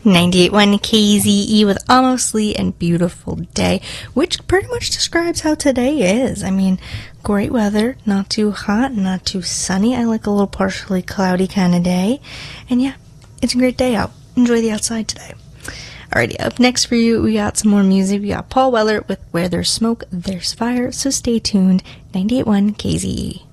98.1 KZE with a mostly and beautiful day, which pretty much describes how today is. I mean, great weather, not too hot, not too sunny. I like a little partially cloudy kind of day. And yeah, it's a great day out. Enjoy the outside today. Alrighty, up next for you, we got some more music. We got Paul Weller with Where There's Smoke, There's Fire, so stay tuned. 98.1 KZE.